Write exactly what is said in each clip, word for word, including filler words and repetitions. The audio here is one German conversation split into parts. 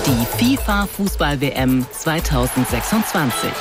Die FIFA-Fußball-W M zweitausendsechsundzwanzig.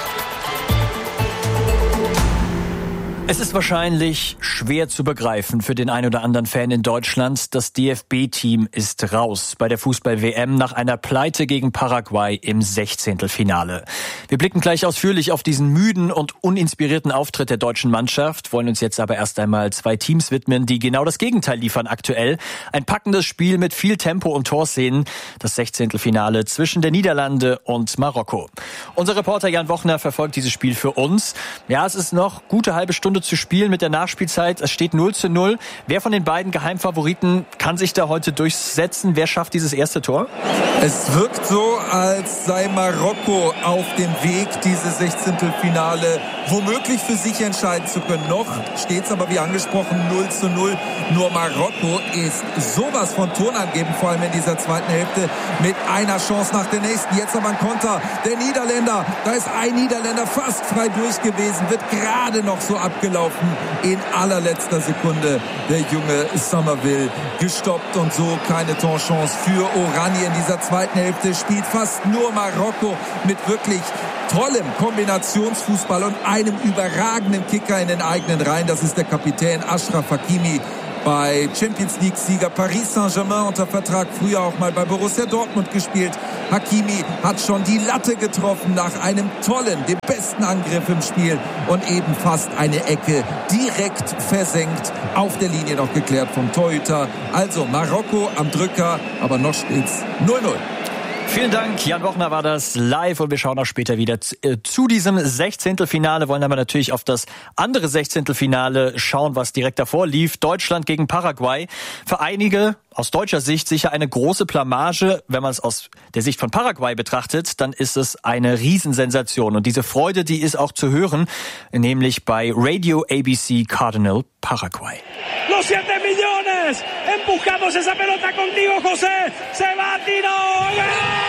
Es ist wahrscheinlich schwer zu begreifen für den ein oder anderen Fan in Deutschland. Das D F B-Team ist raus bei der Fußball-W M nach einer Pleite gegen Paraguay im Sechzehntelfinale. Wir blicken gleich ausführlich auf diesen müden und uninspirierten Auftritt der deutschen Mannschaft, wollen uns jetzt aber erst einmal zwei Teams widmen, die genau das Gegenteil liefern aktuell. Ein packendes Spiel mit viel Tempo und Torszenen. Das Sechzehntelfinale zwischen der Niederlande und Marokko. Unser Reporter Jan Wochner verfolgt dieses Spiel für uns. Ja, es ist noch gute halbe Stunde zu spielen mit der Nachspielzeit. Es steht null zu null. Wer von den beiden Geheimfavoriten kann sich da heute durchsetzen? Wer schafft dieses erste Tor? Es wirkt so, als sei Marokko auf dem Weg, dieses Sechzehntelfinale womöglich für sich entscheiden zu können. Noch steht es aber, wie angesprochen, null zu null. Nur Marokko ist sowas von Ton angeben, vor allem in dieser zweiten Hälfte, mit einer Chance nach der nächsten. Jetzt aber ein Konter der Niederländer. Da ist ein Niederländer fast frei durch gewesen, wird gerade noch so abgelaufen. In allerletzter Sekunde der junge Somerville gestoppt und so keine Torchance für Oranje. In dieser zweiten Hälfte spielt fast nur Marokko mit wirklich tollem Kombinationsfußball und einem überragenden Kicker in den eigenen Reihen. Das ist der Kapitän Achraf Hakimi. Bei Champions-League-Sieger Paris Saint-Germain unter Vertrag, früher auch mal bei Borussia Dortmund gespielt. Hakimi hat schon die Latte getroffen nach einem tollen, dem besten Angriff im Spiel und eben fast eine Ecke direkt versenkt, auf der Linie noch geklärt vom Torhüter. Also Marokko am Drücker, aber noch steht's null null. Vielen Dank, Jan Wochner war das live und wir schauen auch später wieder zu, äh, zu diesem Sechzehntelfinale, wollen aber natürlich auf das andere Sechzehntelfinale schauen, was direkt davor lief. Deutschland gegen Paraguay. Für einige aus deutscher Sicht sicher eine große Blamage. Wenn man es aus der Sicht von Paraguay betrachtet, dann ist es eine Riesensensation. Und diese Freude, die ist auch zu hören, nämlich bei Radio A B C Cardinal Paraguay. Los siete millones, empujamos esa pelota contigo, José, se va, tiro, ¡gol!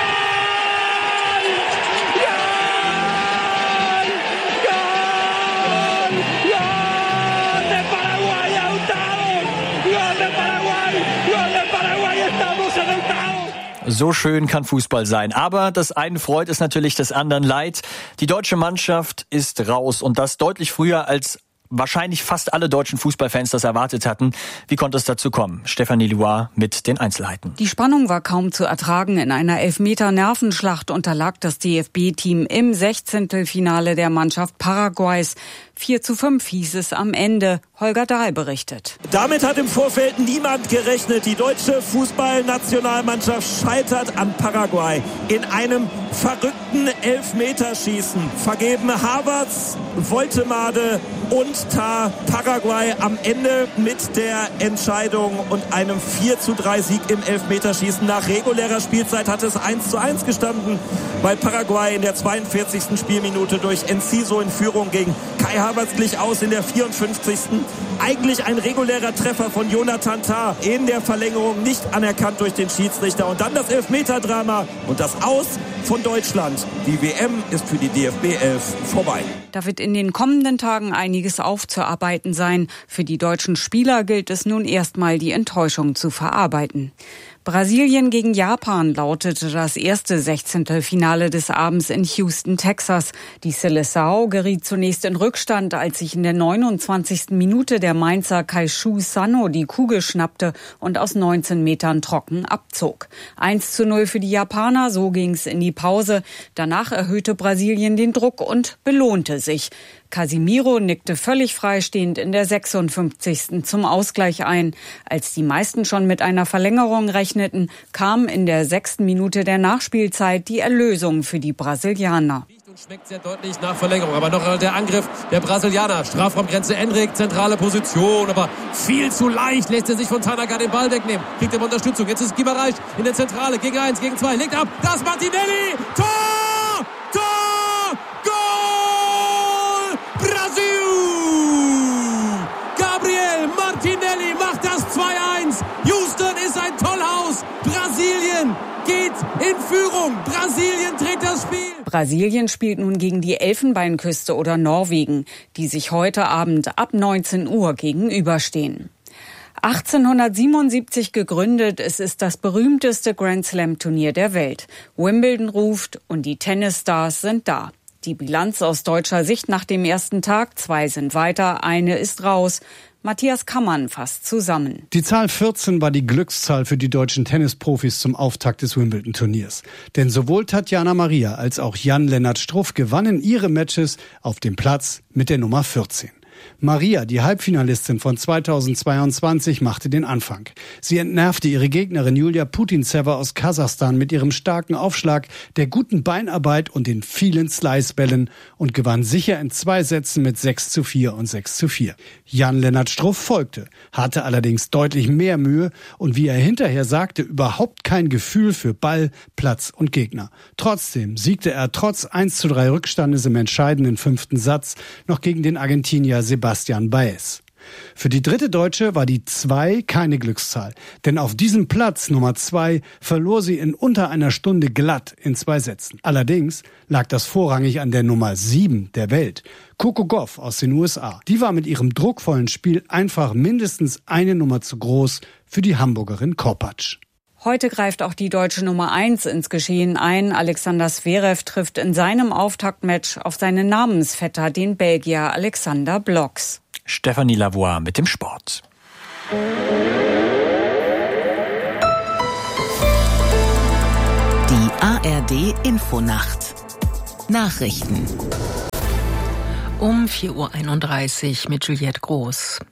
So schön kann Fußball sein. Aber das einen freut, ist natürlich des anderen leid. Die deutsche Mannschaft ist raus und das deutlich früher als wahrscheinlich fast alle deutschen Fußballfans das erwartet hatten. Wie konnte es dazu kommen? Stefanie Loire mit den Einzelheiten. Die Spannung war kaum zu ertragen. In einer Elfmeter-Nervenschlacht unterlag das D F B-Team im Sechzehntelfinale der Mannschaft Paraguays. vier zu fünf hieß es am Ende. Holger Dahl berichtet. Damit hat im Vorfeld niemand gerechnet. Die deutsche Fußballnationalmannschaft scheitert an Paraguay in einem verrückten Elfmeterschießen. Vergeben Havertz, Woltemade und Tah. Paraguay am Ende mit der Entscheidung und einem vier zu drei Sieg im Elfmeterschießen. Nach regulärer Spielzeit hat es eins zu eins gestanden, weil Paraguay in der zweiundvierzigsten Spielminute durch Enciso in Führung ging. Kai Havertz glich aus in der vierundfünfzigsten Eigentlich ein regulärer Treffer von Jonathan Tah in der Verlängerung, nicht anerkannt durch den Schiedsrichter. Und dann das Elfmeterdrama und das Aus von Deutschland. Die W M ist für die D F B elf vorbei. Da wird in den kommenden Tagen einiges aufzuarbeiten sein. Für die deutschen Spieler gilt es nun erstmal, die Enttäuschung zu verarbeiten. Brasilien gegen Japan lautete das erste Sechzehntelfinale des Abends in Houston, Texas. Die Seleção geriet zunächst in Rückstand, als sich in der neunundzwanzigsten Minute der Mainzer Keishu Sano die Kugel schnappte und aus neunzehn Metern trocken abzog. eins zu null für die Japaner, so ging's in die Pause. Danach erhöhte Brasilien den Druck und belohnte sich. Casemiro nickte völlig freistehend in der sechsundfünfzigsten zum Ausgleich ein. Als die meisten schon mit einer Verlängerung rechneten, kam in der sechsten Minute der Nachspielzeit die Erlösung für die Brasilianer. Schmeckt sehr deutlich nach Verlängerung, aber noch der Angriff der Brasilianer. Strafraumgrenze Endrick, zentrale Position, aber viel zu leicht lässt er sich von Tanaka den Ball wegnehmen. Kriegt er Unterstützung, jetzt ist Guimarães in der Zentrale, gegen eins, gegen zwei, legt ab, das Martinelli, Tor, Tor, Goal, Brasil! Gabriel Martinelli macht das zwei eins, Houston ist ein Tollhaus, Brasilien geht in Führung. Brasilien dreht das Spiel. Brasilien spielt nun gegen die Elfenbeinküste oder Norwegen, die sich heute Abend ab neunzehn Uhr gegenüberstehen. achtzehnhundertsiebenundsiebzig gegründet, es ist das berühmteste Grand-Slam-Turnier der Welt. Wimbledon ruft und die Tennisstars sind da. Die Bilanz aus deutscher Sicht nach dem ersten Tag: zwei sind weiter, eine ist raus. Matthias Kammann fasst zusammen. Die Zahl vierzehn war die Glückszahl für die deutschen Tennisprofis zum Auftakt des Wimbledon-Turniers. Denn sowohl Tatjana Maria als auch Jan-Lennart Struff gewannen ihre Matches auf dem Platz mit der Nummer vierzehn. Maria, die Halbfinalistin von zweitausendzweiundzwanzig, machte den Anfang. Sie entnervte ihre Gegnerin Julia Putintseva aus Kasachstan mit ihrem starken Aufschlag, der guten Beinarbeit und den vielen Slicebällen und gewann sicher in zwei Sätzen mit sechs zu vier und sechs zu vier. Jan-Lennart Struff folgte, hatte allerdings deutlich mehr Mühe und, wie er hinterher sagte, überhaupt kein Gefühl für Ball, Platz und Gegner. Trotzdem siegte er trotz eins zu drei Rückstandes im entscheidenden fünften Satz noch gegen den Argentinier Sebastian Baez. Für die dritte Deutsche war die zwei keine Glückszahl, denn auf diesem Platz Nummer zwei verlor sie in unter einer Stunde glatt in zwei Sätzen. Allerdings lag das vorrangig an der Nummer sieben der Welt, Coco Gauff aus den U S A. Die war mit ihrem druckvollen Spiel einfach mindestens eine Nummer zu groß für die Hamburgerin Korpatsch. Heute greift auch die deutsche Nummer eins ins Geschehen ein. Alexander Zverev trifft in seinem Auftaktmatch auf seinen Namensvetter, den Belgier Alexander Blocks. Stefanie Lavoie mit dem Sport. Die A R D Infonacht. Nachrichten. Um vier Uhr einunddreißig mit Juliette Groß.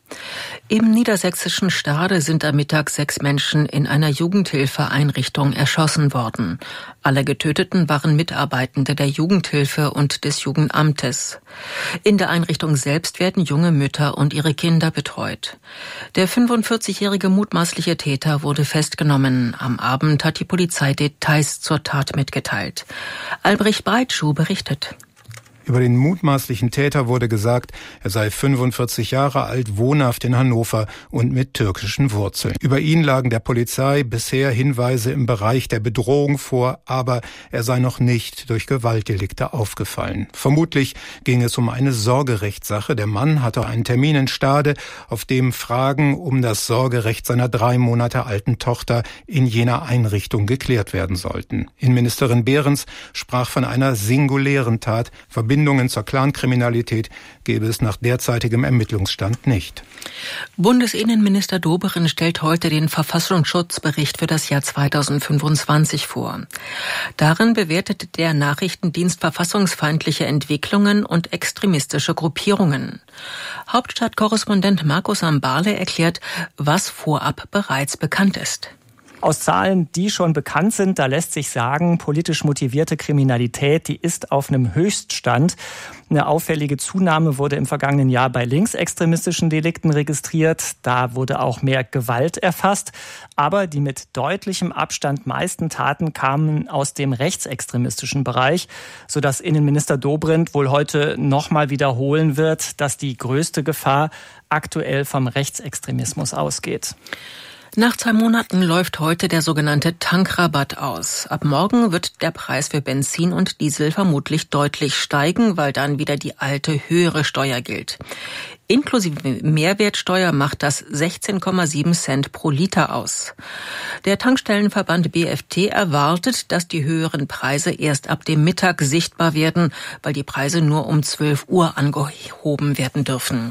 Im niedersächsischen Stade sind am Mittag sechs Menschen in einer Jugendhilfeeinrichtung erschossen worden. Alle Getöteten waren Mitarbeitende der Jugendhilfe und des Jugendamtes. In der Einrichtung selbst werden junge Mütter und ihre Kinder betreut. Der fünfundvierzigjährige mutmaßliche Täter wurde festgenommen. Am Abend hat die Polizei Details zur Tat mitgeteilt. Albrecht Breitschuh berichtet. Über den mutmaßlichen Täter wurde gesagt, er sei fünfundvierzig Jahre alt, wohnhaft in Hannover und mit türkischen Wurzeln. Über ihn lagen der Polizei bisher Hinweise im Bereich der Bedrohung vor, aber er sei noch nicht durch Gewaltdelikte aufgefallen. Vermutlich ging es um eine Sorgerechtssache. Der Mann hatte einen Termin in Stade, auf dem Fragen um das Sorgerecht seiner drei Monate alten Tochter in jener Einrichtung geklärt werden sollten. Innenministerin Behrens sprach von einer singulären Tat. Verbindungen zur Clankriminalität gäbe es nach derzeitigem Ermittlungsstand nicht. Bundesinnenminister Dobrindt stellt heute den Verfassungsschutzbericht für das Jahr zweitausendfünfundzwanzig vor. Darin bewertet der Nachrichtendienst verfassungsfeindliche Entwicklungen und extremistische Gruppierungen. Hauptstadtkorrespondent Markus Ambale erklärt, was vorab bereits bekannt ist. Aus Zahlen, die schon bekannt sind, da lässt sich sagen, politisch motivierte Kriminalität, die ist auf einem Höchststand. Eine auffällige Zunahme wurde im vergangenen Jahr bei linksextremistischen Delikten registriert. Da wurde auch mehr Gewalt erfasst. Aber die mit deutlichem Abstand meisten Taten kamen aus dem rechtsextremistischen Bereich, sodass Innenminister Dobrindt wohl heute nochmal wiederholen wird, dass die größte Gefahr aktuell vom Rechtsextremismus ausgeht. Nach zwei Monaten läuft heute der sogenannte Tankrabatt aus. Ab morgen wird der Preis für Benzin und Diesel vermutlich deutlich steigen, weil dann wieder die alte höhere Steuer gilt. Inklusive Mehrwertsteuer macht das sechzehn Komma sieben Cent pro Liter aus. Der Tankstellenverband B F T erwartet, dass die höheren Preise erst ab dem Mittag sichtbar werden, weil die Preise nur um zwölf Uhr angehoben werden dürfen.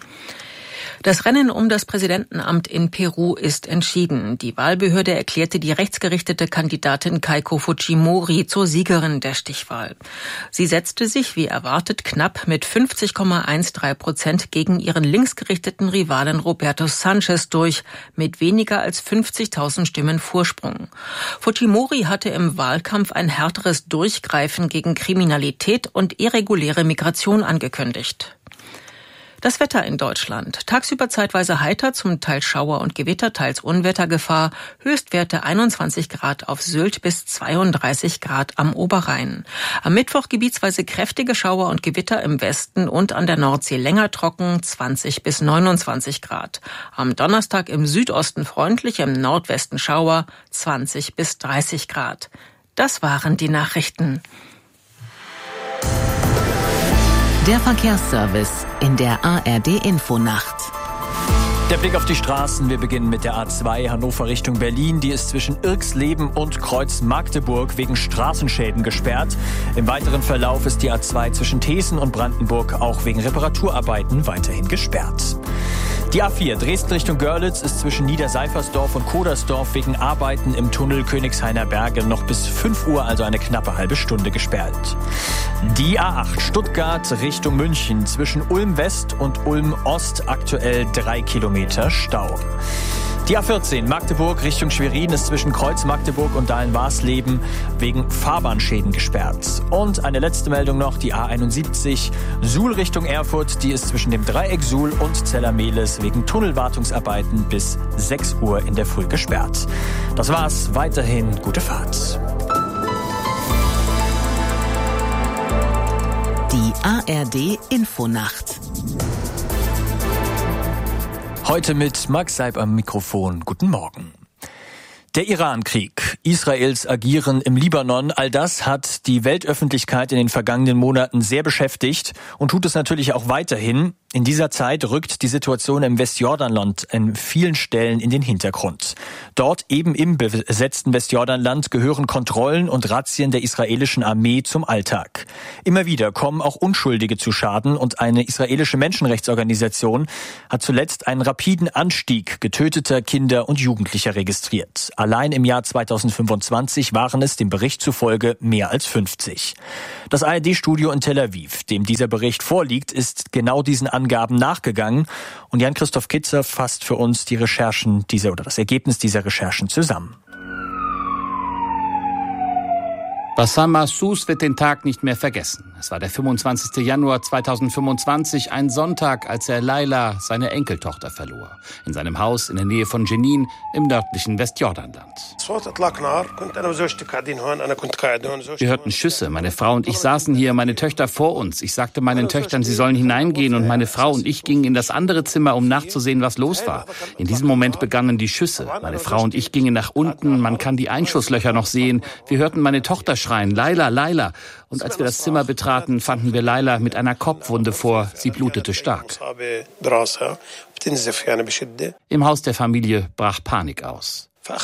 Das Rennen um das Präsidentenamt in Peru ist entschieden. Die Wahlbehörde erklärte die rechtsgerichtete Kandidatin Keiko Fujimori zur Siegerin der Stichwahl. Sie setzte sich, wie erwartet, knapp mit fünfzig Komma dreizehn Prozent gegen ihren linksgerichteten Rivalen Roberto Sanchez durch, mit weniger als fünfzigtausend Stimmen Vorsprung. Fujimori hatte im Wahlkampf ein härteres Durchgreifen gegen Kriminalität und irreguläre Migration angekündigt. Das Wetter in Deutschland. Tagsüber zeitweise heiter, zum Teil Schauer und Gewitter, teils Unwettergefahr. Höchstwerte einundzwanzig Grad auf Sylt bis zweiunddreißig Grad am Oberrhein. Am Mittwoch gebietsweise kräftige Schauer und Gewitter im Westen und an der Nordsee länger trocken, zwanzig bis neunundzwanzig Grad. Am Donnerstag im Südosten freundlich, im Nordwesten Schauer, zwanzig bis dreißig Grad. Das waren die Nachrichten. Der Verkehrsservice in der A R D Infonacht. Der Blick auf die Straßen. Wir beginnen mit der A zwei Hannover Richtung Berlin. Die ist zwischen Irxleben und Kreuz Magdeburg wegen Straßenschäden gesperrt. Im weiteren Verlauf ist die A zwei zwischen Thesen und Brandenburg auch wegen Reparaturarbeiten weiterhin gesperrt. Die A vier Dresden Richtung Görlitz ist zwischen Niederseifersdorf und Kodersdorf wegen Arbeiten im Tunnel Königshainer Berge noch bis fünf Uhr, also eine knappe halbe Stunde gesperrt. Die A acht Stuttgart Richtung München zwischen Ulm West und Ulm Ost aktuell drei Kilometer Stau. Die A vierzehn Magdeburg Richtung Schwerin ist zwischen Kreuz Magdeburg und Dahlen-Warsleben wegen Fahrbahnschäden gesperrt. Und eine letzte Meldung noch, die A einundsiebzig Suhl Richtung Erfurt, die ist zwischen dem Dreieck Suhl und Zellermehles wegen Tunnelwartungsarbeiten bis sechs Uhr in der Früh gesperrt. Das war's, weiterhin gute Fahrt. Die A R D Infonacht. Heute mit Max Seib am Mikrofon. Guten Morgen. Der Iran-Krieg, Israels Agieren im Libanon, all das hat die Weltöffentlichkeit in den vergangenen Monaten sehr beschäftigt und tut es natürlich auch weiterhin. In dieser Zeit rückt die Situation im Westjordanland an vielen Stellen in den Hintergrund. Dort, eben im besetzten Westjordanland, gehören Kontrollen und Razzien der israelischen Armee zum Alltag. Immer wieder kommen auch Unschuldige zu Schaden und eine israelische Menschenrechtsorganisation hat zuletzt einen rapiden Anstieg getöteter Kinder und Jugendlicher registriert. Allein im Jahr zweitausendfünfundzwanzig waren es dem Bericht zufolge mehr als fünfzig. Das A R D-Studio in Tel Aviv, dem dieser Bericht vorliegt, ist genau diesen Angaben nachgegangen und Jan-Christoph Kitzer fasst für uns die Recherchen dieser oder das Ergebnis dieser Recherchen zusammen. Bassam Mahsous wird den Tag nicht mehr vergessen. Es war der fünfundzwanzigster Januar zweitausendfünfundzwanzig, ein Sonntag, als er Laila, seine Enkeltochter, verlor. In seinem Haus in der Nähe von Jenin im nördlichen Westjordanland. Wir hörten Schüsse. Meine Frau und ich saßen hier, meine Töchter vor uns. Ich sagte meinen Töchtern, sie sollen hineingehen und meine Frau und ich gingen in das andere Zimmer, um nachzusehen, was los war. In diesem Moment begannen die Schüsse. Meine Frau und ich gingen nach unten. Man kann die Einschusslöcher noch sehen. Wir hörten meine Tochter schreien, Laila, Laila. Und als wir das Zimmer betraten, fanden wir Laila mit einer Kopfwunde vor. Sie blutete stark. Im Haus der Familie brach Panik aus.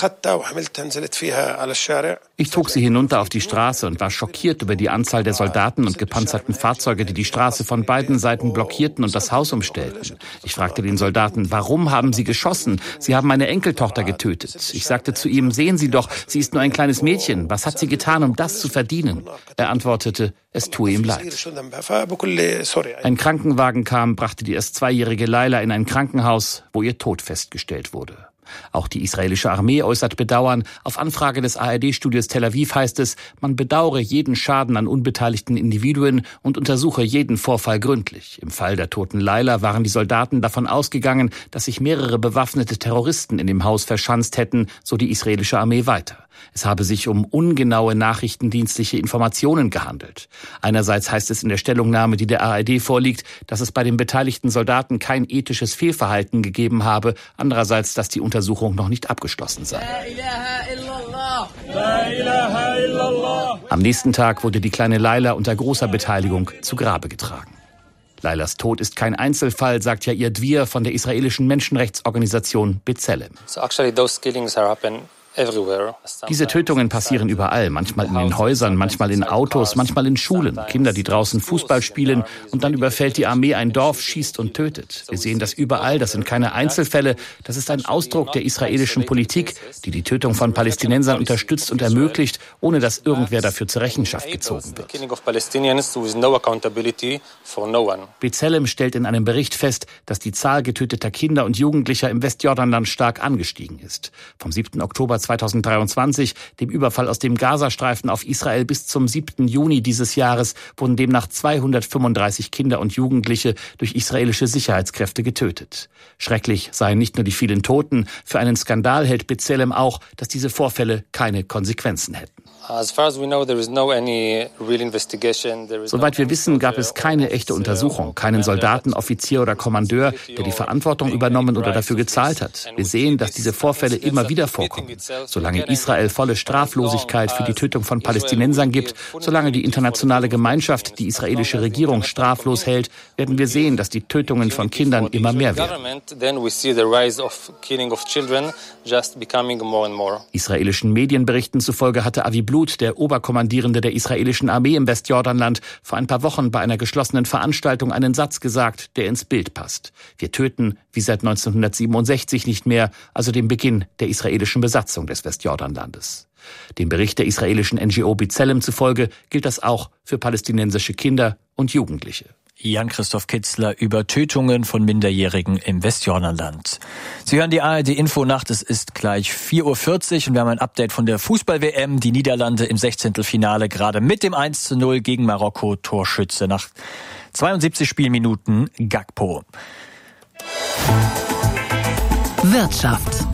Ich trug sie hinunter auf die Straße und war schockiert über die Anzahl der Soldaten und gepanzerten Fahrzeuge, die die Straße von beiden Seiten blockierten und das Haus umstellten. Ich fragte den Soldaten, warum haben sie geschossen? Sie haben meine Enkeltochter getötet. Ich sagte zu ihm, sehen Sie doch, sie ist nur ein kleines Mädchen. Was hat sie getan, um das zu verdienen? Er antwortete, es tue ihm leid. Ein Krankenwagen kam, brachte die erst zweijährige Laila in ein Krankenhaus, wo ihr Tod festgestellt wurde. Auch die israelische Armee äußert Bedauern. Auf Anfrage des A R D-Studios Tel Aviv heißt es, man bedauere jeden Schaden an unbeteiligten Individuen und untersuche jeden Vorfall gründlich. Im Fall der toten Laila waren die Soldaten davon ausgegangen, dass sich mehrere bewaffnete Terroristen in dem Haus verschanzt hätten, so die israelische Armee weiter. Es habe sich um ungenaue nachrichtendienstliche Informationen gehandelt. Einerseits heißt es in der Stellungnahme, die der A R D vorliegt, dass es bei den beteiligten Soldaten kein ethisches Fehlverhalten gegeben habe. Andererseits, dass die Untersuchung noch nicht abgeschlossen sei. Am nächsten Tag wurde die kleine Laila unter großer Beteiligung zu Grabe getragen. Lailas Tod ist kein Einzelfall, sagt Yair Dvir von der israelischen Menschenrechtsorganisation B'Tselem. So actually those killings are happen everywhere. Diese Tötungen passieren überall, manchmal in den Häusern, manchmal in Autos, manchmal in Schulen. Kinder, die draußen Fußball spielen und dann überfällt die Armee ein Dorf, schießt und tötet. Wir sehen das überall, das sind keine Einzelfälle. Das ist ein Ausdruck der israelischen Politik, die die Tötung von Palästinensern unterstützt und ermöglicht, ohne dass irgendwer dafür zur Rechenschaft gezogen wird. B'Tselem stellt in einem Bericht fest, dass die Zahl getöteter Kinder und Jugendlicher im Westjordanland stark angestiegen ist. Vom siebten Oktober zweitausenddreiundzwanzig, dem Überfall aus dem Gazastreifen auf Israel, bis zum siebten Juni dieses Jahres wurden demnach zweihundertfünfunddreißig Kinder und Jugendliche durch israelische Sicherheitskräfte getötet. Schrecklich seien nicht nur die vielen Toten, für einen Skandal hält B'Tselem auch, dass diese Vorfälle keine Konsequenzen hätten. Soweit wir wissen, gab es keine echte Untersuchung, keinen Soldaten, Offizier oder Kommandeur, der die Verantwortung übernommen oder dafür gezahlt hat. Wir sehen, dass diese Vorfälle immer wieder vorkommen. Solange Israel volle Straflosigkeit für die Tötung von Palästinensern gibt, solange die internationale Gemeinschaft die israelische Regierung straflos hält, werden wir sehen, dass die Tötungen von Kindern immer mehr werden. Israelischen Medienberichten zufolge hatte Avi Blut, der Oberkommandierende der israelischen Armee im Westjordanland, vor ein paar Wochen bei einer geschlossenen Veranstaltung einen Satz gesagt, der ins Bild passt. Wir töten wie seit neunzehnhundertsiebenundsechzig nicht mehr, also dem Beginn der israelischen Besatzung des Westjordanlandes. Dem Bericht der israelischen N G O B'Tselem zufolge gilt das auch für palästinensische Kinder und Jugendliche. Jan-Christoph Kitzler über Tötungen von Minderjährigen im Westjordanland. Sie hören die A R D-Infonacht, es ist gleich vier Uhr vierzig und wir haben ein Update von der Fußball-W M. Die Niederlande im Sechzehntelfinale gerade mit dem eins zu null gegen Marokko. Torschütze nach zweiundsiebzig Spielminuten Gakpo. Wirtschaft.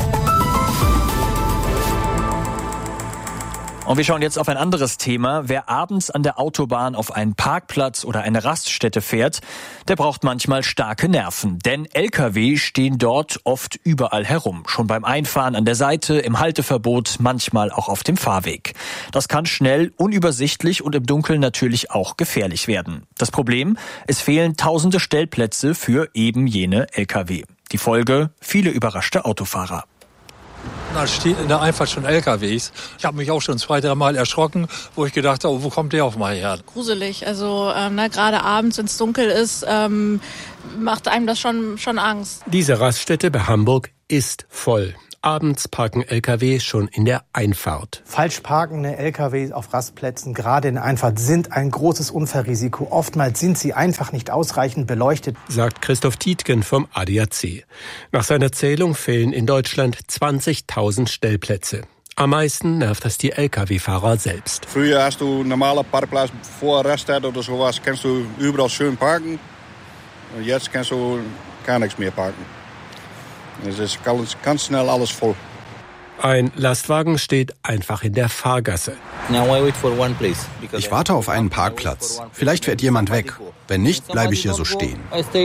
Und wir schauen jetzt auf ein anderes Thema. Wer abends an der Autobahn auf einen Parkplatz oder eine Raststätte fährt, der braucht manchmal starke Nerven. Denn L K W stehen dort oft überall herum. Schon beim Einfahren an der Seite, im Halteverbot, manchmal auch auf dem Fahrweg. Das kann schnell, unübersichtlich und im Dunkeln natürlich auch gefährlich werden. Das Problem? Es fehlen tausende Stellplätze für eben jene L K W. Die Folge? Viele überraschte Autofahrer. Da stehen in der Einfahrt schon L K Ws. Ich habe mich auch schon zwei, drei Mal erschrocken, wo ich gedacht habe, wo kommt der auf mal her? Gruselig. Also ähm, na, gerade abends, wenn es dunkel ist, ähm, macht einem das schon, schon Angst. Diese Raststätte bei Hamburg ist voll. Abends parken L K W schon in der Einfahrt. Falsch parkende L K W auf Rastplätzen, gerade in der Einfahrt, sind ein großes Unfallrisiko. Oftmals sind sie einfach nicht ausreichend beleuchtet, sagt Christoph Tietgen vom A D A C. Nach seiner Zählung fehlen in Deutschland zwanzigtausend Stellplätze. Am meisten nervt das die L K W-Fahrer selbst. Früher hast du normale Parkplatz vor Raststätte oder sowas, kannst du überall schön parken. Und jetzt kannst du gar nichts mehr parken. Es ist ganz, ganz schnell alles voll. Ein Lastwagen steht einfach in der Fahrgasse. Ich warte auf einen Parkplatz. Vielleicht fährt jemand weg. Wenn nicht, bleibe ich hier so stehen.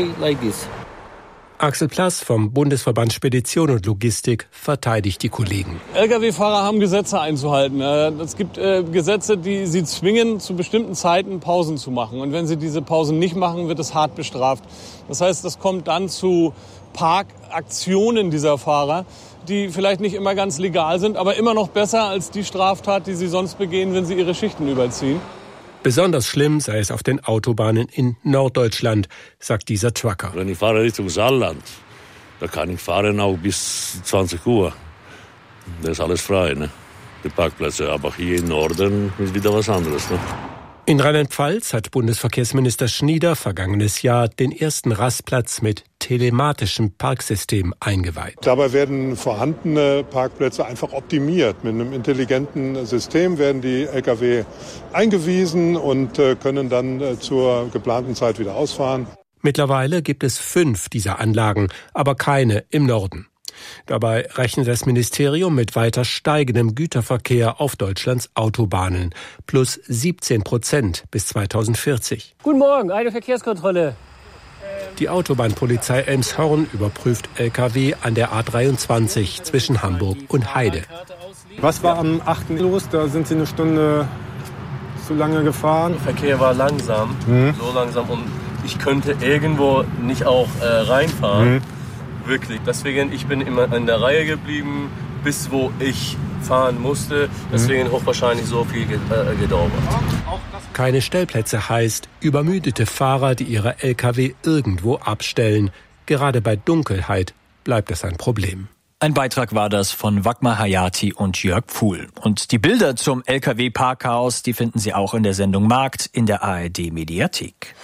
Axel Plass vom Bundesverband Spedition und Logistik verteidigt die Kollegen. L K W-Fahrer haben Gesetze einzuhalten. Es gibt Gesetze, die sie zwingen, zu bestimmten Zeiten Pausen zu machen. Und wenn sie diese Pausen nicht machen, wird es hart bestraft. Das heißt, das kommt dann zu Parkaktionen dieser Fahrer, die vielleicht nicht immer ganz legal sind, aber immer noch besser als die Straftat, die sie sonst begehen, wenn sie ihre Schichten überziehen. Besonders schlimm sei es auf den Autobahnen in Norddeutschland, sagt dieser Trucker. Wenn ich fahre Richtung Saarland, da kann ich fahren auch bis zwanzig Uhr. Da ist alles frei, ne? Die Parkplätze. Aber hier im Norden ist wieder was anderes, ne? In Rheinland-Pfalz hat Bundesverkehrsminister Schnieder vergangenes Jahr den ersten Rastplatz mit telematischem Parksystem eingeweiht. Dabei werden vorhandene Parkplätze einfach optimiert. Mit einem intelligenten System werden die L K W eingewiesen und können dann zur geplanten Zeit wieder ausfahren. Mittlerweile gibt es fünf dieser Anlagen, aber keine im Norden. Dabei rechnet das Ministerium mit weiter steigendem Güterverkehr auf Deutschlands Autobahnen. Plus siebzehn Prozent bis zweitausendvierzig. Guten Morgen, eine Verkehrskontrolle. Die Autobahnpolizei Elmshorn überprüft L K W an der A dreiundzwanzig zwischen Hamburg und Heide. Was war am achten los? Da sind Sie eine Stunde zu lange gefahren. Der Verkehr war langsam, hm. so langsam und ich könnte irgendwo nicht auch äh, reinfahren. Hm. Wirklich. Deswegen, ich bin immer in der Reihe geblieben, bis wo ich fahren musste. Deswegen hochwahrscheinlich so viel äh, gedauert. Keine Stellplätze heißt übermüdete Fahrer, die ihre L K W irgendwo abstellen. Gerade bei Dunkelheit bleibt es ein Problem. Ein Beitrag war das von Wagmar Hayati und Jörg Pfuhl. Und die Bilder zum L K W-Parkhaus, die finden Sie auch in der Sendung Markt in der A R D-Mediathek.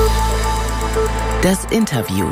Das Interview.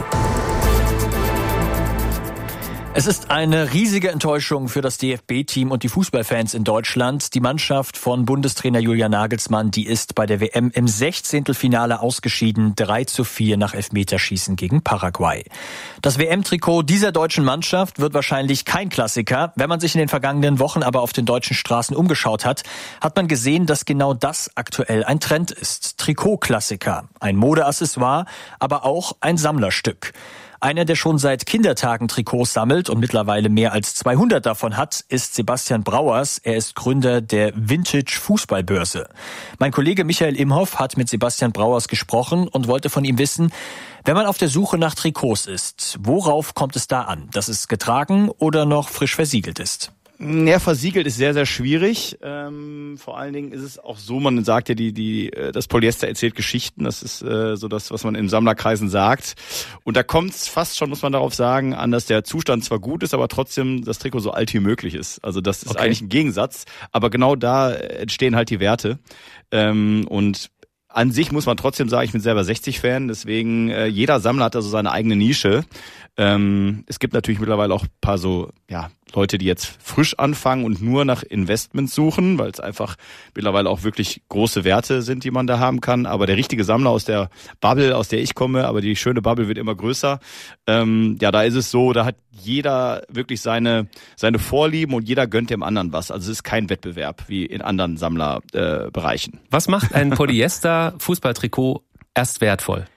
Es ist eine riesige Enttäuschung für das D F B-Team und die Fußballfans in Deutschland. Die Mannschaft von Bundestrainer Julian Nagelsmann, die ist bei der W M im Sechzehntelfinale ausgeschieden, drei zu vier nach Elfmeterschießen gegen Paraguay. Das W M-Trikot dieser deutschen Mannschaft wird wahrscheinlich kein Klassiker. Wenn man sich in den vergangenen Wochen aber auf den deutschen Straßen umgeschaut hat, hat man gesehen, dass genau das aktuell ein Trend ist. Trikotklassiker, ein Modeaccessoire, aber auch ein Sammlerstück. Einer, der schon seit Kindertagen Trikots sammelt und mittlerweile mehr als zweihundert davon hat, ist Sebastian Brauers. Er ist Gründer der Vintage Fußballbörse. Mein Kollege Michael Imhoff hat mit Sebastian Brauers gesprochen und wollte von ihm wissen, wenn man auf der Suche nach Trikots ist, worauf kommt es da an? Dass es getragen oder noch frisch versiegelt ist? Ja, versiegelt ist sehr, sehr schwierig. Ähm, vor allen Dingen ist es auch so, man sagt ja, die, die, das Polyester erzählt Geschichten. Das ist äh, so das, was man in Sammlerkreisen sagt. Und da kommt es fast schon, muss man darauf sagen, an, dass der Zustand zwar gut ist, aber trotzdem das Trikot so alt wie möglich ist. Also das ist okay. Eigentlich ein Gegensatz. Aber genau da entstehen halt die Werte. Ähm, und an sich muss man trotzdem sagen, ich bin selber sechzig-Fan, deswegen äh, jeder Sammler hat also seine eigene Nische. Ähm, es gibt natürlich mittlerweile auch ein paar so ja Leute, die jetzt frisch anfangen und nur nach Investments suchen, weil es einfach mittlerweile auch wirklich große Werte sind, die man da haben kann. Aber der richtige Sammler aus der Bubble, aus der ich komme, aber die schöne Bubble wird immer größer. Ähm, ja, da ist es so, da hat jeder wirklich seine seine Vorlieben und jeder gönnt dem anderen was. Also es ist kein Wettbewerb wie in anderen Sammlerbereichen. Äh, was macht ein Polyester-Fußballtrikot erst wertvoll?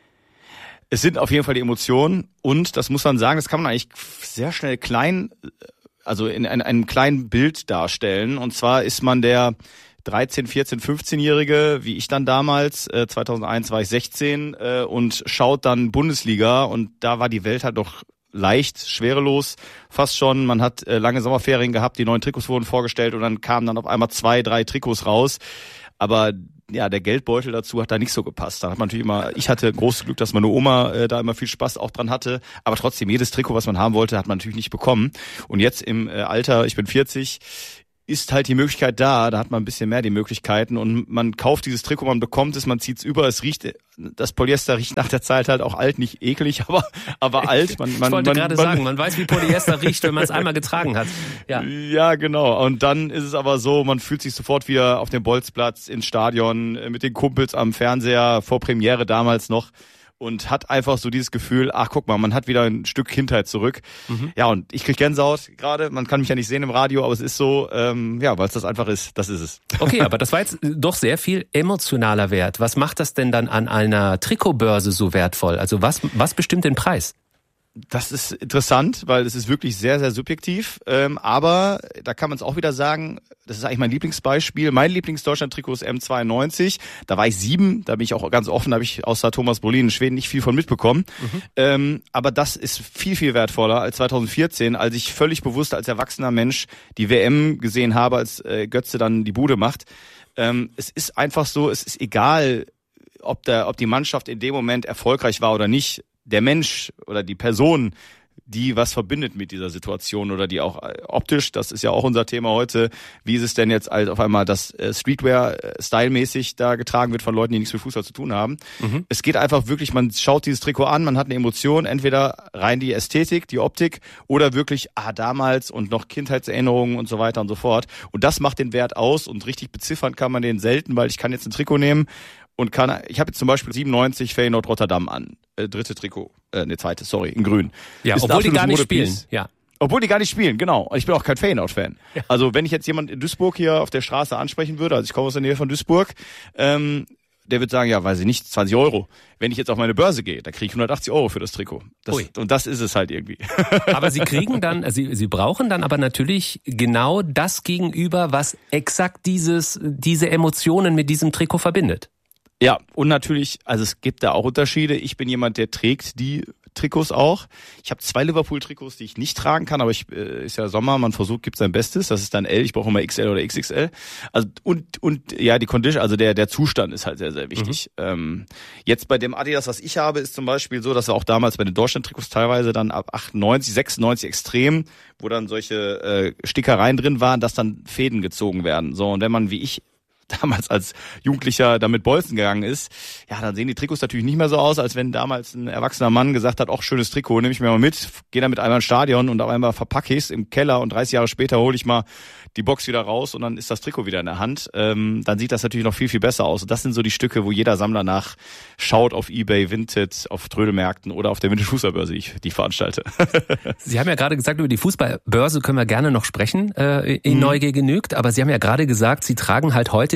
Es sind auf jeden Fall die Emotionen und das muss man sagen, das kann man eigentlich sehr schnell klein, also in einem kleinen Bild darstellen. Und zwar ist man der dreizehn-, vierzehn-, fünfzehnjährige, wie ich dann damals, äh, zweitausendeins war ich sechzehn äh, und schaut dann Bundesliga und da war die Welt halt doch leicht, schwerelos, fast schon. Man hat äh, lange Sommerferien gehabt, die neuen Trikots wurden vorgestellt und dann kamen dann auf einmal zwei, drei Trikots raus. Aber ja, der Geldbeutel dazu hat da nicht so gepasst. Da hat man natürlich immer, ich hatte großes Glück, dass meine Oma äh, da immer viel Spaß auch dran hatte. Aber trotzdem, jedes Trikot, was man haben wollte, hat man natürlich nicht bekommen. Und jetzt im äh, Alter, ich bin vierzig, ist halt die Möglichkeit da, da hat man ein bisschen mehr die Möglichkeiten und man kauft dieses Trikot, man bekommt es, man zieht es über, es riecht, das Polyester riecht nach der Zeit halt auch alt, nicht eklig, aber aber alt. Man, man, ich wollte man, gerade man, sagen, man weiß, wie Polyester riecht, wenn man es einmal getragen hat. Ja. ja, genau. Und dann ist es aber so, man fühlt sich sofort wieder auf dem Bolzplatz, ins Stadion, mit den Kumpels am Fernseher, vor Premiere damals noch. Und hat einfach so dieses Gefühl, ach guck mal, man hat wieder ein Stück Kindheit zurück. Mhm. Ja, und ich krieg Gänsehaut gerade, man kann mich ja nicht sehen im Radio, aber es ist so, ähm, ja, weil es das einfach ist, das ist es. Okay, aber das war jetzt doch sehr viel emotionaler Wert. Was macht das denn dann an einer Trikotbörse so wertvoll? Also was, was bestimmt den Preis? Das ist interessant, weil es ist wirklich sehr, sehr subjektiv. Ähm, aber da kann man es auch wieder sagen, das ist eigentlich mein Lieblingsbeispiel. Mein Lieblings-Deutschland-Trikot ist M zweiundneunzig. Da war ich sieben, da bin ich auch ganz offen, da habe ich außer Thomas Brolin in Schweden nicht viel von mitbekommen. Mhm. Ähm, aber das ist viel, viel wertvoller als zweitausendvierzehn, als ich völlig bewusst als erwachsener Mensch die W M gesehen habe, als äh, Götze dann die Bude macht. Ähm, es ist einfach so, es ist egal, ob, der, ob die Mannschaft in dem Moment erfolgreich war oder nicht. Der Mensch oder die Person, die was verbindet mit dieser Situation oder die auch optisch, das ist ja auch unser Thema heute, wie ist es denn jetzt halt auf einmal, dass Streetwear stylmäßig da getragen wird von Leuten, die nichts mit Fußball zu tun haben. Mhm. Es geht einfach wirklich, man schaut dieses Trikot an, man hat eine Emotion, entweder rein die Ästhetik, die Optik oder wirklich, ah, damals und noch Kindheitserinnerungen und so weiter und so fort. Und das macht den Wert aus und richtig beziffern kann man den selten, weil ich kann jetzt ein Trikot nehmen und kann, ich habe jetzt zum Beispiel siebenundneunzig Feyenoord Rotterdam an, äh, dritte Trikot, äh, ne zweite, sorry, in grün. Ja, ist obwohl die gar nicht spielen, ja. Obwohl die gar nicht spielen, genau. Ich bin auch kein Feyenoord-Fan. Ja. Also wenn ich jetzt jemand in Duisburg hier auf der Straße ansprechen würde, also ich komme aus der Nähe von Duisburg, ähm, der wird sagen, ja, weiß ich nicht, zwanzig Euro. Wenn ich jetzt auf meine Börse gehe, da kriege ich hundertachtzig Euro für das Trikot. Das, und das ist es halt irgendwie. Aber Sie kriegen dann, also Sie, Sie brauchen dann aber natürlich genau das Gegenüber, was exakt dieses, diese Emotionen mit diesem Trikot verbindet. Ja, und natürlich, also es gibt da auch Unterschiede. Ich bin jemand, der trägt die Trikots auch. Ich habe zwei Liverpool-Trikots, die ich nicht tragen kann, aber ich äh, ist ja Sommer, man versucht, gibt sein Bestes. Das ist dann L, ich brauche immer X L oder X X L. Also und und ja, die Condition, also der der Zustand ist halt sehr, sehr wichtig. Mhm. Ähm, jetzt bei dem Adidas, was ich habe, ist zum Beispiel so, dass wir auch damals bei den Deutschland-Trikots teilweise dann ab achtundneunzig, sechsundneunzig extrem, wo dann solche äh, Stickereien drin waren, dass dann Fäden gezogen werden. So, und wenn man wie ich damals als Jugendlicher damit bolzen gegangen ist, ja, dann sehen die Trikots natürlich nicht mehr so aus, als wenn damals ein erwachsener Mann gesagt hat, ach, schönes Trikot, nehme ich mir mal mit, gehe damit einmal ins Stadion und auf einmal verpacke ich es im Keller und dreißig Jahre später hole ich mal die Box wieder raus und dann ist das Trikot wieder in der Hand. Ähm, dann sieht das natürlich noch viel, viel besser aus. Und das sind so die Stücke, wo jeder Sammler nach schaut auf eBay, Vinted, auf Trödelmärkten oder auf der Vintage Fußballbörse, die ich, die ich veranstalte. Sie haben ja gerade gesagt, über die Fußballbörse können wir gerne noch sprechen, äh, in mhm. Neugier genügt, aber Sie haben ja gerade gesagt, Sie tragen halt heute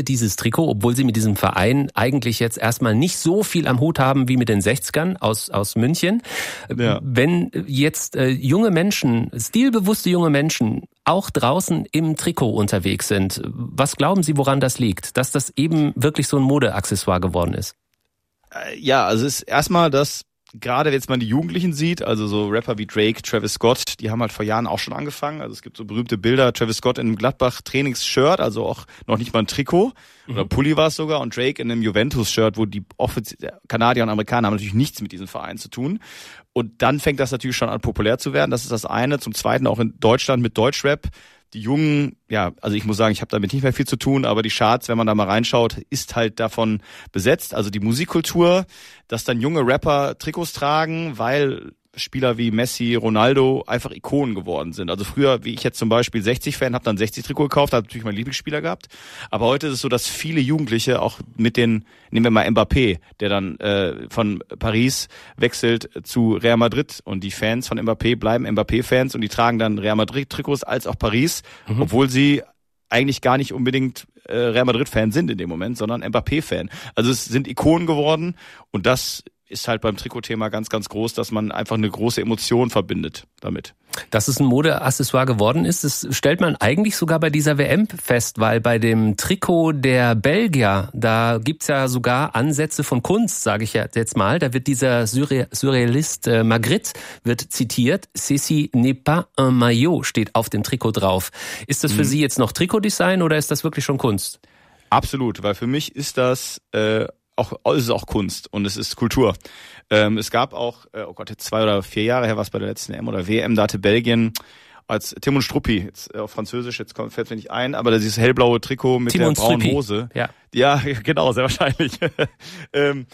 heute dieses Trikot, obwohl Sie mit diesem Verein eigentlich jetzt erstmal nicht so viel am Hut haben wie mit den sechzigern aus, aus München. Ja. Wenn jetzt äh, junge Menschen, stilbewusste junge Menschen auch draußen im Trikot unterwegs sind, was glauben Sie, woran das liegt? Dass das eben wirklich so ein Modeaccessoire geworden ist? Ja, also es ist erstmal das, gerade wenn jetzt man die Jugendlichen sieht, also so Rapper wie Drake, Travis Scott, die haben halt vor Jahren auch schon angefangen. Also es gibt so berühmte Bilder, Travis Scott in einem Gladbach-Trainingsshirt, also auch noch nicht mal ein Trikot, mhm. oder Pulli war es sogar, und Drake in einem Juventus-Shirt, wo die offiziell Kanadier und Amerikaner haben natürlich nichts mit diesem Verein zu tun. Und dann fängt das natürlich schon an, populär zu werden. Das ist das eine. Zum Zweiten auch in Deutschland mit Deutschrap. Die Jungen, ja, also ich muss sagen, ich habe damit nicht mehr viel zu tun, aber die Charts, wenn man da mal reinschaut, ist halt davon besetzt. Also die Musikkultur, dass dann junge Rapper Trikots tragen, weil Spieler wie Messi, Ronaldo einfach Ikonen geworden sind. Also früher, wie ich jetzt zum Beispiel sechzig-Fan, habe dann sechzig-Trikot gekauft, habe natürlich meinen Lieblingsspieler gehabt. Aber heute ist es so, dass viele Jugendliche auch mit den, nehmen wir mal Mbappé, der dann äh, von Paris wechselt zu Real Madrid, und die Fans von Mbappé bleiben Mbappé-Fans und die tragen dann Real Madrid-Trikots als auch Paris, mhm. obwohl sie eigentlich gar nicht unbedingt äh, Real Madrid-Fan sind in dem Moment, sondern Mbappé-Fan. Also es sind Ikonen geworden, und das ist halt beim Trikotthema ganz, ganz groß, dass man einfach eine große Emotion verbindet damit. Dass es ein Modeaccessoire geworden ist, das stellt man eigentlich sogar bei dieser W M fest, weil bei dem Trikot der Belgier, da gibt's ja sogar Ansätze von Kunst, sage ich jetzt mal. Da wird dieser Surre- Surrealist äh, Magritte wird zitiert. Ceci n'est pas un maillot steht auf dem Trikot drauf. Ist das für mhm. Sie jetzt noch Trikotdesign oder ist das wirklich schon Kunst? Absolut, weil für mich ist das äh, auch, es ist auch Kunst und es ist Kultur. Ähm, es gab auch, äh, oh Gott, jetzt zwei oder vier Jahre her, was bei der letzten M oder W M, da hatte Belgien als Timon Struppi, jetzt auf Französisch, jetzt kommt, fällt mir nicht ein, aber dieses hellblaue Trikot mit Timon der braunen Struppi. Hose. Ja. Ja, genau, sehr wahrscheinlich. ähm,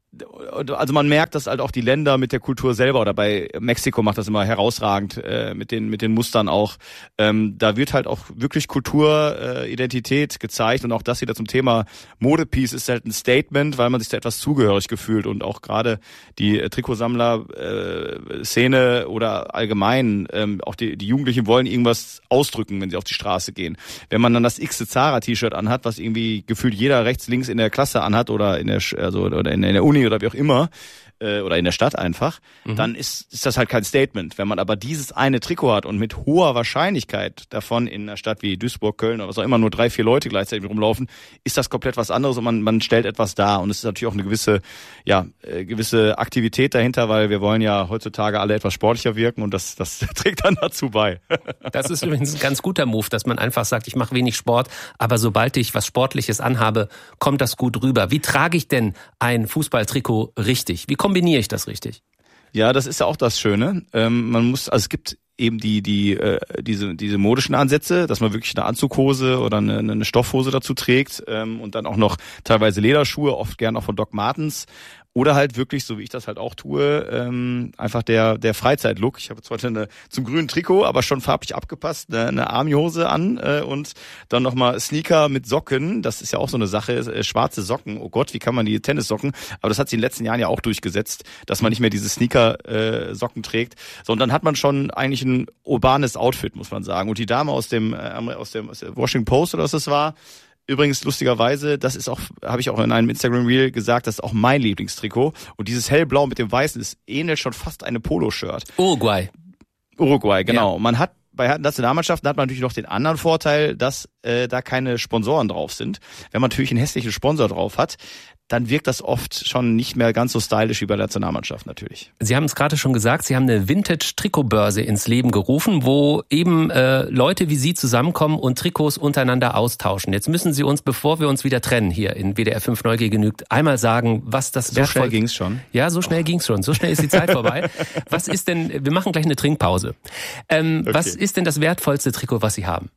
Also man merkt, dass halt auch die Länder mit der Kultur selber, oder bei Mexiko macht das immer herausragend äh, mit den mit den Mustern auch. Ähm, da wird halt auch wirklich Kulturidentität äh, gezeigt, und auch das wieder zum Thema Modepiece ist halt ein Statement, weil man sich da etwas zugehörig gefühlt, und auch gerade die äh, Trikotsammler-Szene äh, oder allgemein ähm, auch die die Jugendlichen wollen irgendwas ausdrücken, wenn sie auf die Straße gehen. Wenn man dann das x-te Zara-T-Shirt anhat, was irgendwie gefühlt jeder rechts, links in der Klasse anhat oder in der also oder in, in der Uni oder wie auch immer, äh, oder in der Stadt einfach, mhm. dann ist, ist das halt kein Statement. Wenn man aber dieses eine Trikot hat und mit hoher Wahrscheinlichkeit davon in einer Stadt wie Duisburg, Köln oder was auch immer nur drei, vier Leute gleichzeitig rumlaufen, ist das komplett was anderes, und man, man stellt etwas dar, und es ist natürlich auch eine gewisse, ja, äh, gewisse Aktivität dahinter, weil wir wollen ja heutzutage alle etwas sportlicher wirken, und das, das trägt dann dazu bei. Das ist übrigens ein ganz guter Move, dass man einfach sagt, ich mache wenig Sport, aber sobald ich was Sportliches anhabe, kommt das gut rüber. Wie trage ich denn ein Fußballtrikot richtig? Wie kombiniere ich das richtig? Ja, das ist ja auch das Schöne. Ähm, man muss, also es gibt eben die die äh, diese diese modischen Ansätze, dass man wirklich eine Anzughose oder eine, eine Stoffhose dazu trägt, ähm, und dann auch noch teilweise Lederschuhe, oft gern auch von Doc Martens. Oder halt wirklich, so wie ich das halt auch tue, ähm, einfach der der Freizeitlook. Ich habe jetzt heute eine zum grünen Trikot, aber schon farblich abgepasst, eine, eine Army-Hose an äh, und dann nochmal Sneaker mit Socken. Das ist ja auch so eine Sache, äh, schwarze Socken. Oh Gott, wie kann man die Tennissocken? Aber das hat sich in den letzten Jahren ja auch durchgesetzt, dass man nicht mehr diese Sneaker-Socken äh, trägt. So, und dann hat man schon eigentlich ein urbanes Outfit, muss man sagen. Und die Dame aus dem, äh, aus dem aus der Washington Post oder was das war, übrigens, lustigerweise, das ist auch, habe ich auch in einem Instagram-Reel gesagt, das ist auch mein Lieblingstrikot. Und dieses hellblau mit dem weißen ist ähnelt schon fast einem Poloshirt. Uruguay. Uruguay, genau. Ja. Man hat bei Nationalmannschaften hat man natürlich noch den anderen Vorteil, dass äh, da keine Sponsoren drauf sind. Wenn man natürlich einen hässlichen Sponsor drauf hat, dann wirkt das oft schon nicht mehr ganz so stylisch wie bei der Nationalmannschaft natürlich. Sie haben es gerade schon gesagt, Sie haben eine Vintage-Trikotbörse ins Leben gerufen, wo eben äh, Leute wie Sie zusammenkommen und Trikots untereinander austauschen. Jetzt müssen Sie uns, bevor wir uns wieder trennen hier in W D R fünf Neugier genügt, einmal sagen, was das... So schnell ging's schon. Ja, so schnell oh. ging's schon. So schnell ist die Zeit vorbei. Was ist denn... Wir machen gleich eine Trinkpause. Ähm, okay. Was ist denn das wertvollste Trikot, was Sie haben?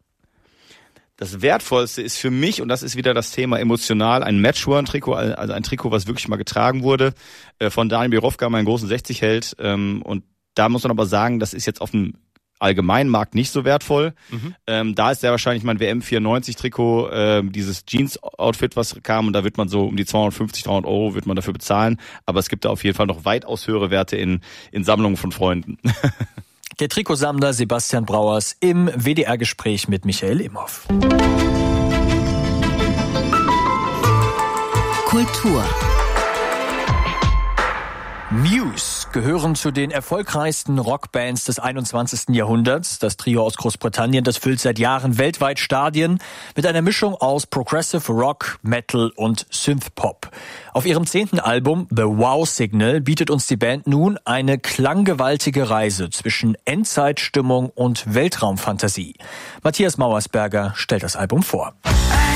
Das Wertvollste ist für mich, und das ist wieder das Thema emotional, ein Matchworn-Trikot, also ein Trikot, was wirklich mal getragen wurde, von Daniel Birovka, meinen großen sechzig-Held. Und da muss man aber sagen, das ist jetzt auf dem allgemeinen Markt nicht so wertvoll. Mhm. Ähm, da ist sehr wahrscheinlich mein W M vierundneunzig-Trikot, äh, dieses Jeans-Outfit, was kam, und da wird man so um die zweihundertfünfzig, dreihundert Euro wird man dafür bezahlen. Aber es gibt da auf jeden Fall noch weitaus höhere Werte in, in Sammlungen von Freunden. Der Trikotsammler Sebastian Brauers im W D R-Gespräch mit Michael Imhoff. Kultur. Muse gehören zu den erfolgreichsten Rockbands des einundzwanzigsten Jahrhunderts. Das Trio aus Großbritannien, das füllt seit Jahren weltweit Stadien mit einer Mischung aus Progressive Rock, Metal und Synthpop. Auf ihrem zehnten Album The Wow Signal bietet uns die Band nun eine klanggewaltige Reise zwischen Endzeitstimmung und Weltraumfantasie. Matthias Mauersberger stellt das Album vor.